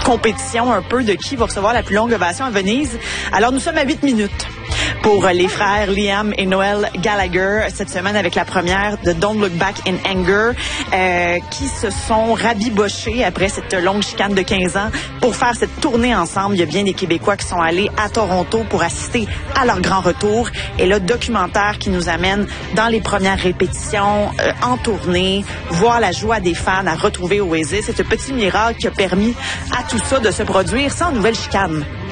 compétition un peu de qui va recevoir la plus longue ovation à Venise. Alors, nous sommes à 8 minutes pour les frères Liam et Noel Gallagher cette semaine avec la première de Don't Look Back in Anger qui se sont rabibochés après cette longue chicane de 15 ans pour faire cette tournée ensemble. Il y a bien des Québécois qui sont allés à Toronto pour assister à leur grand retour. Et le documentaire qui nous amène dans les premières répétitions en tournée, voir la joie des fans à retrouver Oasis. C'est ce petit miracle qui a permis à tout ça de se produire sans nouvelle chicane.